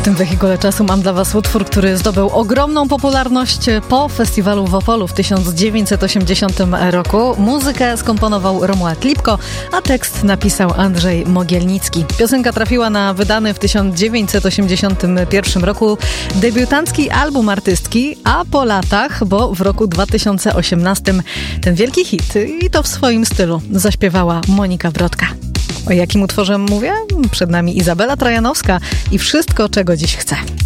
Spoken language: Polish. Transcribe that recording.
W tym wehikule czasu mam dla Was utwór, który zdobył ogromną popularność po festiwalu w Opolu w 1980 roku. Muzykę skomponował Romuald Lipko, a tekst napisał Andrzej Mogielnicki. Piosenka trafiła na wydany w 1981 roku debiutancki album artystki, a po latach, bo w roku 2018 ten wielki hit, i to w swoim stylu, zaśpiewała Monika Brodka. O jakim utworze mówię? Przed nami Izabela Trojanowska i Wszystko, czego dziś chcę.